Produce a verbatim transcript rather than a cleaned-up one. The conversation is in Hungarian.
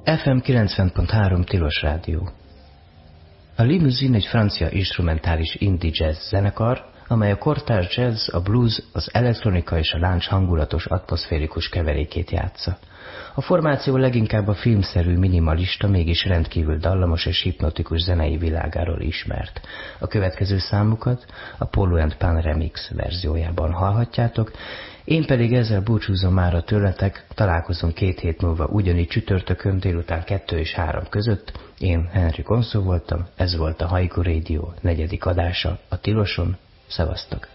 ef em kilencven pont három Tilos Rádió. A Limousine egy francia instrumentális indie jazz zenekar, amely a kortárs jazz, a blues, az elektronika és a lounge hangulatos atmoszférikus keverékét játsza. A formáció leginkább a filmszerű, minimalista, mégis rendkívül dallamos és hipnotikus zenei világáról ismert. A következő számukat a Polo and Pan remix verziójában hallhatjátok, én pedig ezzel búcsúzom mára tőletek, találkozunk két hét múlva ugyanígy csütörtökön délután kettő és három között. Én Henry Konszó voltam, ez volt a Haiku Radio negyedik adása a Tiloson. Szevasztok!